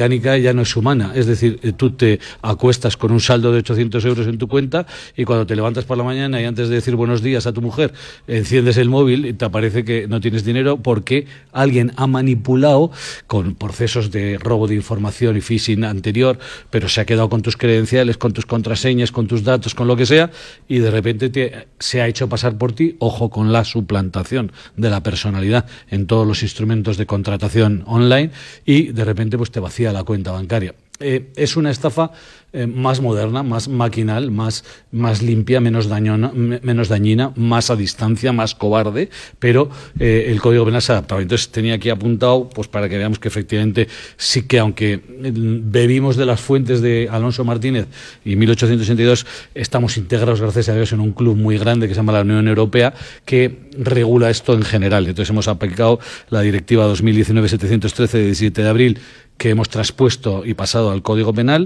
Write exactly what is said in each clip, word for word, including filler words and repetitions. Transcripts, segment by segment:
mecánica ya no es humana. Es decir, tú te acuestas con un saldo de ochocientos euros en tu cuenta y cuando te levantas por la mañana y antes de decir buenos días a tu mujer, enciendes el móvil y te aparece que no tienes dinero porque alguien ha manipulado con procesos de robo de información y phishing anterior, pero se ha quedado con tus credenciales, con tus contraseñas, con tus datos, con lo que sea, y de repente te, se ha hecho pasar por ti. Ojo con la suplantación de la personalidad en todos los instrumentos de contratación online y de repente pues te vacía la cuenta bancaria. Eh, es una estafa eh, más moderna, más maquinal, más, más limpia, menos, dañona, menos dañina, más a distancia, más cobarde, pero eh, el Código Penal se ha adaptado. Entonces tenía aquí apuntado pues para que veamos que efectivamente sí que, aunque bebimos de las fuentes de Alonso Martínez y mil ochocientos ochenta y dos, estamos integrados, gracias a Dios, en un club muy grande que se llama la Unión Europea, que regula esto en general. Entonces hemos aplicado la Directiva dos mil diecinueve setecientos trece de diecisiete de abril, que hemos traspuesto y pasado al Código Penal,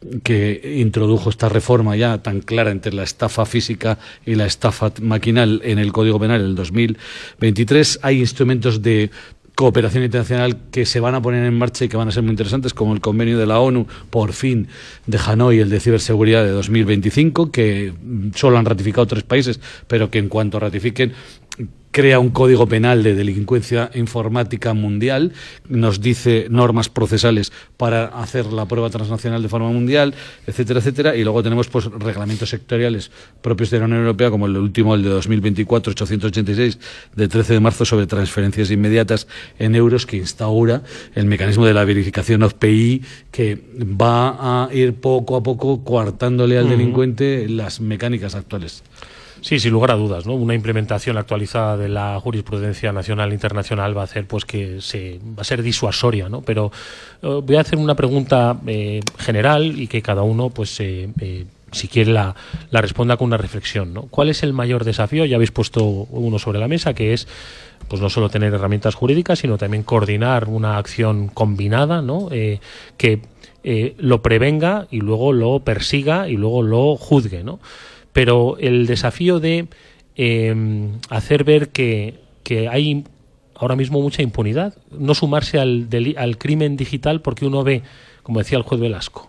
que introdujo esta reforma ya tan clara entre la estafa física y la estafa maquinal en el Código Penal en el dos mil veintitrés. Hay instrumentos de cooperación internacional que se van a poner en marcha y que van a ser muy interesantes, como el convenio de la ONU, por fin, de Hanoi, el de ciberseguridad de dos mil veinticinco, que solo han ratificado tres países, pero que en cuanto ratifiquen crea un código penal de delincuencia informática mundial, nos dice normas procesales para hacer la prueba transnacional de forma mundial, etcétera, etcétera, y luego tenemos pues reglamentos sectoriales propios de la Unión Europea, como el último, el de dos mil veinticuatro ochocientos ochenta y seis, de trece de marzo, sobre transferencias inmediatas en euros, que instaura el mecanismo de la verificación O P I, que va a ir poco a poco coartándole al uh-huh. delincuente las mecánicas actuales. Sí, sin lugar a dudas, ¿no? Una implementación actualizada de la jurisprudencia nacional e internacional va a hacer pues que se va a ser disuasoria, ¿no? Pero eh, voy a hacer una pregunta eh, general y que cada uno, pues, eh, eh, si quiere, la, la responda con una reflexión, ¿no? ¿Cuál es el mayor desafío? Ya habéis puesto uno sobre la mesa, que es pues no solo tener herramientas jurídicas, sino también coordinar una acción combinada, ¿no? Eh, que eh, lo prevenga y luego lo persiga y luego lo juzgue, ¿no? Pero el desafío de eh, hacer ver que, que hay ahora mismo mucha impunidad, no sumarse al, deli- al crimen digital porque uno ve, como decía el juez Velasco,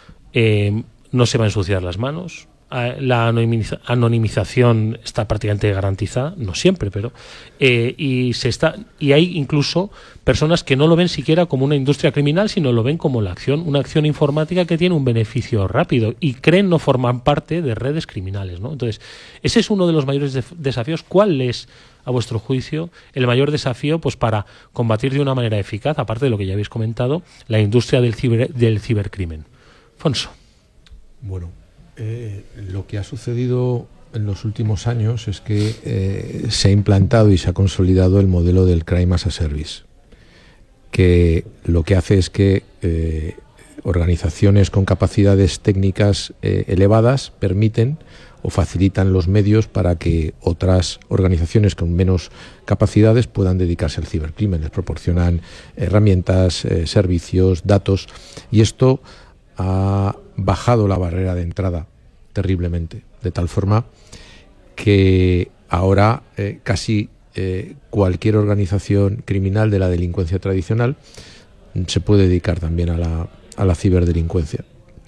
eh, no se va a ensuciar las manos, la anonimiza- anonimización está prácticamente garantizada, no siempre, pero eh, y se está y hay incluso personas que no lo ven siquiera como una industria criminal, sino lo ven como la acción, una acción informática que tiene un beneficio rápido y creen no formar parte de redes criminales, ¿no? Entonces, ese es uno de los mayores de- desafíos. ¿Cuál es, a vuestro juicio, el mayor desafío pues para combatir de una manera eficaz, aparte de lo que ya habéis comentado, la industria del ciber, del cibercrimen? Fonso. Bueno, eh, lo que ha sucedido en los últimos años es que eh, se ha implantado y se ha consolidado el modelo del Crime as a Service, que lo que hace es que eh, organizaciones con capacidades técnicas eh, elevadas permiten o facilitan los medios para que otras organizaciones con menos capacidades puedan dedicarse al cibercrimen. Les proporcionan herramientas, eh, servicios, datos, y esto ha bajado la barrera de entrada terriblemente, de tal forma que ahora eh, casi eh, cualquier organización criminal de la delincuencia tradicional se puede dedicar también a la, a la ciberdelincuencia.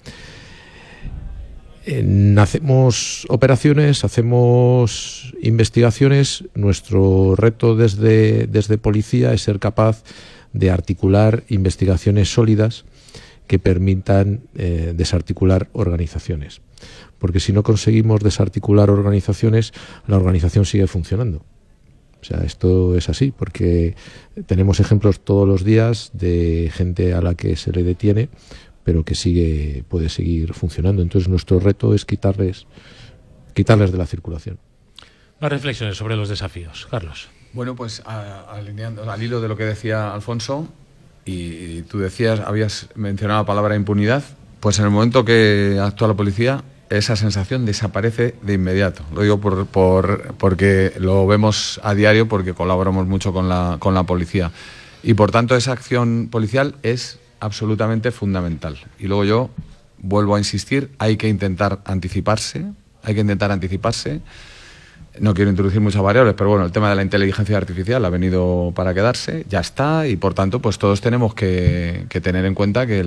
Eh, hacemos operaciones, hacemos investigaciones. Nuestro reto desde, desde policía es ser capaz de articular investigaciones sólidas que permitan eh, desarticular organizaciones. Porque si no conseguimos desarticular organizaciones, la organización sigue funcionando. O sea, esto es así, porque tenemos ejemplos todos los días de gente a la que se le detiene, pero que sigue puede seguir funcionando. Entonces nuestro reto es quitarles, quitarles de la circulación. Más reflexiones sobre los desafíos. Carlos. Bueno, pues a, alineando, al hilo de lo que decía Alfonso, y tú decías, habías mencionado la palabra impunidad, pues en el momento que actúa la policía, esa sensación desaparece de inmediato. Lo digo por, por, porque lo vemos a diario, porque colaboramos mucho con la, con la policía. Y por tanto esa acción policial es absolutamente fundamental. Y luego yo vuelvo a insistir, hay que intentar anticiparse, hay que intentar anticiparse. No quiero introducir muchas variables, pero bueno, el tema de la inteligencia artificial ha venido para quedarse, ya está, y por tanto pues todos tenemos que, que tener en cuenta que el